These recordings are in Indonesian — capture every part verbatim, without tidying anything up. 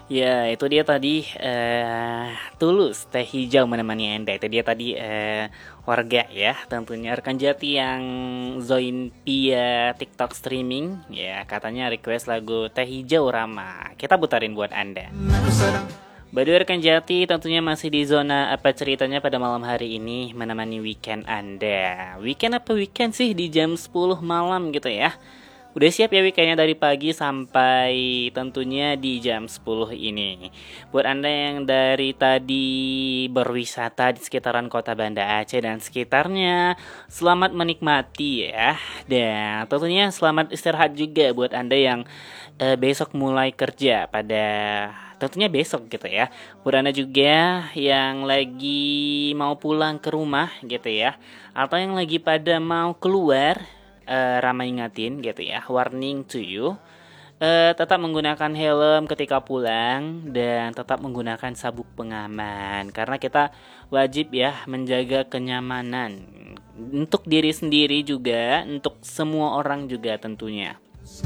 Ya, itu dia tadi eh Tulus Teh Hijau menemani Anda. Itu dia tadi eh warga ya, tentunya rekan Jati yang join via TikTok streaming. Ya, katanya request lagu Teh Hijau Rama. Kita putarin buat Anda. By the way, rekan Jati, tentunya masih di zona apa ceritanya pada malam hari ini menemani weekend Anda. Weekend apa weekend sih di jam sepuluh malam gitu ya. Udah siap ya weekendnya dari pagi sampai tentunya di jam sepuluh ini. Buat Anda yang dari tadi berwisata di sekitaran kota Banda Aceh dan sekitarnya, selamat menikmati ya. Dan tentunya selamat istirahat juga buat Anda yang eh, besok mulai kerja pada tentunya besok gitu ya. Buat Anda juga yang lagi mau pulang ke rumah gitu ya, atau yang lagi pada mau keluar, uh, Rama ingatin gitu ya, warning to you, uh, tetap menggunakan helm ketika pulang dan tetap menggunakan sabuk pengaman karena kita wajib ya menjaga kenyamanan untuk diri sendiri juga, untuk semua orang juga tentunya.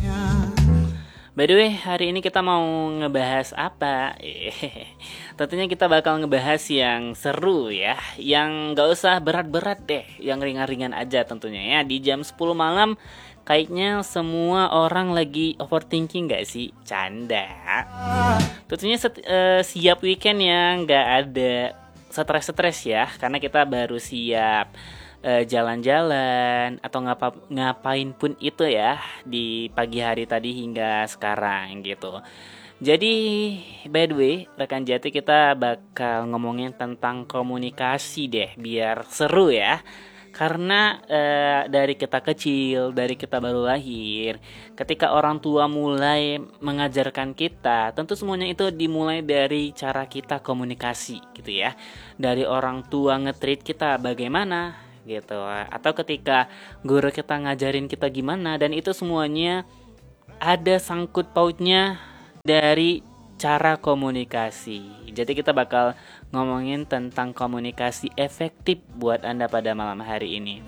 By the way, hari ini kita mau ngebahas apa? Tentunya kita bakal ngebahas yang seru ya, yang gak usah berat-berat deh, yang ringan-ringan aja tentunya ya. Di jam sepuluh malam, kayaknya semua orang lagi overthinking gak sih? Canda. Tentunya set, uh, siap weekend yang gak ada stres-stres ya, karena kita baru siap Uh, jalan-jalan atau ngapa ngapain pun itu ya di pagi hari tadi hingga sekarang gitu. Jadi by the way, rekan Jati, kita bakal ngomongin tentang komunikasi deh biar seru ya. Karena uh, dari kita kecil, dari kita baru lahir, ketika orang tua mulai mengajarkan kita, tentu semuanya itu dimulai dari cara kita komunikasi gitu ya. Dari orang tua nge-treat kita bagaimana gitu, atau ketika guru kita ngajarin kita gimana, dan itu semuanya ada sangkut pautnya dari cara komunikasi. Jadi kita bakal ngomongin tentang komunikasi efektif buat Anda pada malam hari ini.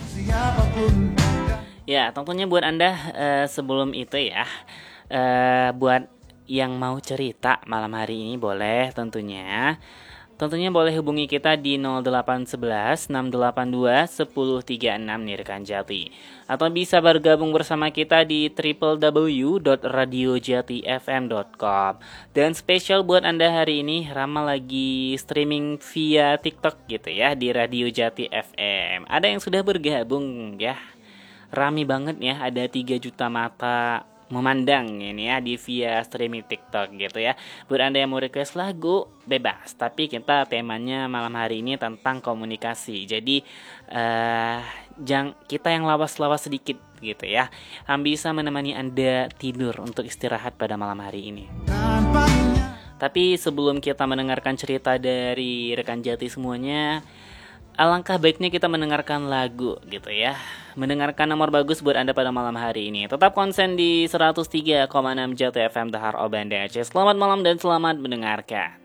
Ya, tentunya buat Anda uh, sebelum itu ya, uh, buat yang mau cerita malam hari ini boleh tentunya Tentunya boleh hubungi kita di nol delapan satu satu enam delapan dua satu nol tiga enam nih rekan Jati. Atau bisa bergabung bersama kita di w w w dot radio jati f m dot com. Dan spesial buat Anda hari ini, Rama lagi streaming via TikTok gitu ya, di Radio Jati F M. Ada yang sudah bergabung ya. Rame banget ya, ada tiga juta mata memandang ini ya di via streaming TikTok gitu ya. Buat Anda yang mau request lagu, bebas. Tapi kita temanya malam hari ini tentang komunikasi. Jadi uh, jang, kita yang lawas-lawas sedikit gitu ya, yang bisa menemani Anda tidur untuk istirahat pada malam hari ini. Tapi sebelum kita mendengarkan cerita dari rekan Jati semuanya, alangkah baiknya kita mendengarkan lagu gitu ya. Mendengarkan nomor bagus buat Anda pada malam hari ini. Tetap konsen di seratus tiga koma enam Jati F M Dahar Banda Aceh. Selamat malam dan selamat mendengarkan.